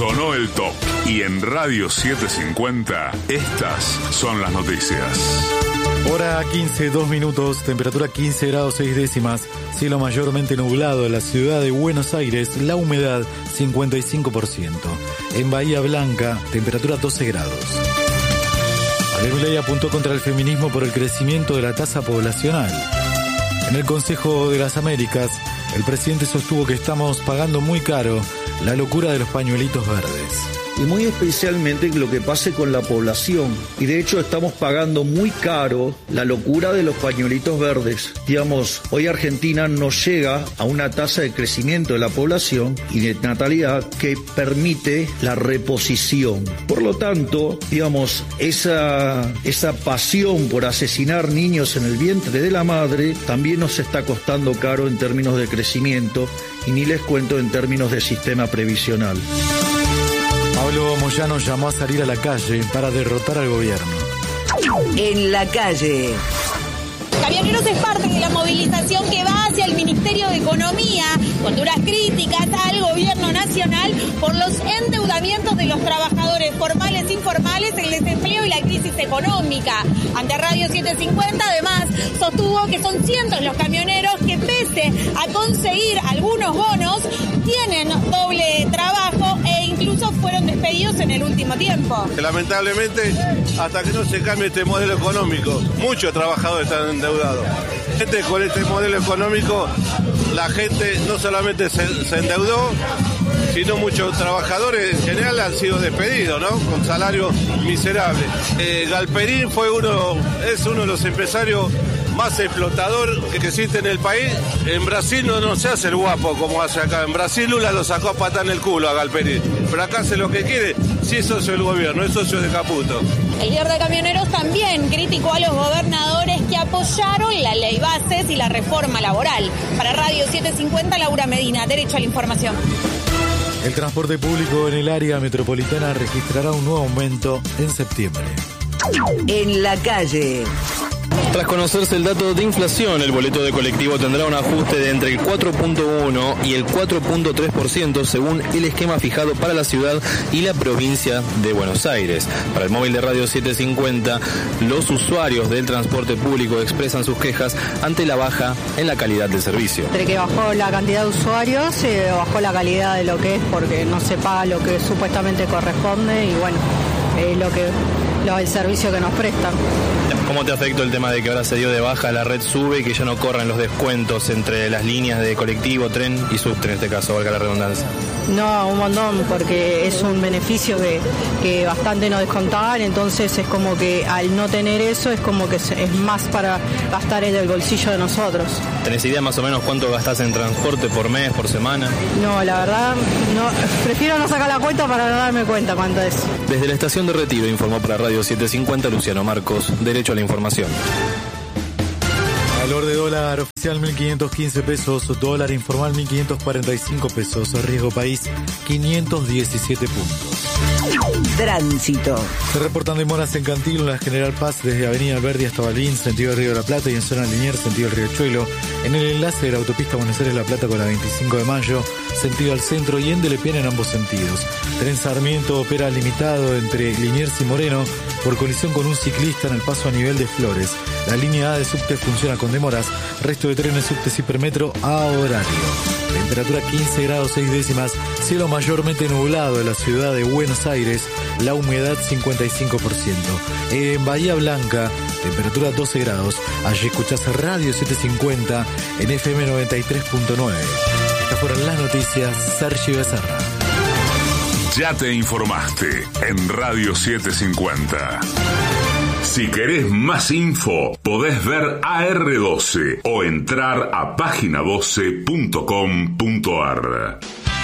Sonó el top. Y en Radio 750, estas son las noticias. Hora 15, 2 minutos, temperatura 15 grados 6 décimas, cielo mayormente nublado en la ciudad de Buenos Aires, la humedad 55%. En Bahía Blanca, temperatura 12 grados. Javier Milei apuntó contra el feminismo por el crecimiento de la tasa poblacional. En el Consejo de las Américas, el presidente sostuvo que estamos pagando muy caro la locura de los pañuelitos verdes. Y muy especialmente lo que pase con la población. Y de hecho estamos pagando muy caro la locura de los pañuelitos verdes. Digamos, hoy Argentina no llega a una tasa de crecimiento de la población y de natalidad que permite la reposición. Por lo tanto, digamos, esa pasión por asesinar niños en el vientre de la madre también nos está costando caro en términos de crecimiento y ni les cuento en términos de sistema previsional. Pablo Moyano llamó a salir a la calle para derrotar al gobierno. En la calle. Camioneros es parte de la movilización que va hacia el Ministerio de Economía con duras críticas al gobierno nacional por los endeudamientos de los trabajadores formales e informales, el desempleo y la crisis económica. Ante Radio 750, además, sostuvo que son cientos los camioneros que, pese a conseguir algunos bonos, tienen doble trabajo e incluso fueron despedidos en el último tiempo. Lamentablemente, hasta que no se cambie este modelo económico, muchos trabajadores están endeudados. Con este modelo económico, la gente no solamente se endeudó, sino muchos trabajadores en general han sido despedidos, ¿no? Con salarios miserables. Galperín es uno de los empresarios más explotador que existe en el país. En Brasil no se hace el guapo como hace acá. En Brasil Lula lo sacó a patar en el culo a Galperín. Pero acá hace lo que quiere, sí es socio del gobierno, es socio de Caputo. El líder de camioneros también criticó a los gobernadores que apoyaron la ley bases y la reforma laboral. Para Radio 750, Laura Medina, Derecho a la Información. El transporte público en el área metropolitana registrará un nuevo aumento en septiembre. En la calle. Tras conocerse el dato de inflación, el boleto de colectivo tendrá un ajuste de entre el 4.1 y el 4.3% según el esquema fijado para la ciudad y la provincia de Buenos Aires. Para el móvil de Radio 750, los usuarios del transporte público expresan sus quejas ante la baja en la calidad del servicio. Entre que bajó la cantidad de usuarios, bajó la calidad de lo que es, porque no se paga lo que supuestamente corresponde y bueno, el servicio que nos prestan. ¿Cómo te afectó el tema de que ahora se dio de baja la red SUBE y que ya no corran los descuentos entre las líneas de colectivo, tren y subte en este caso, valga la redundancia? No, un montón, porque es un beneficio que bastante nos descontaban, entonces es como que al no tener eso es como que es más para gastar en el bolsillo de nosotros. ¿Tenés idea más o menos cuánto gastás en transporte por mes, por semana? No, la verdad, no, prefiero no sacar la cuenta para no darme cuenta cuánto es. Desde la estación de Retiro informó para Radio 750 Luciano Marcos, Derecho a la Información. Valor de dólar oficial 1.515 pesos, dólar informal 1.545 pesos, riesgo país 517 puntos. Tránsito. Se reportan demoras en Cantillo, en la General Paz, desde Avenida Alberdi hasta Balín, sentido del Río de la Plata, y en zona Liniers, sentido del Riachuelo, en el enlace de la autopista Buenos Aires-La Plata con la 25 de mayo, sentido al centro, y en Delepiane en ambos sentidos. Tren Sarmiento opera limitado entre Liniers y Moreno por colisión con un ciclista en el paso a nivel de Flores. La línea A de subte funciona con demoras, resto de trenes subtes Hipermetro a horario. Temperatura 15 grados 6 décimas, cielo mayormente nublado en la ciudad de Buenos Aires, la humedad 55%. En Bahía Blanca, temperatura 12 grados. Allí escuchás Radio 750 en FM 93.9. Estas fueron las noticias. Sergio Becerra. Ya te informaste en Radio 750. Si querés más info, podés ver AR12 o entrar a página12.com.ar.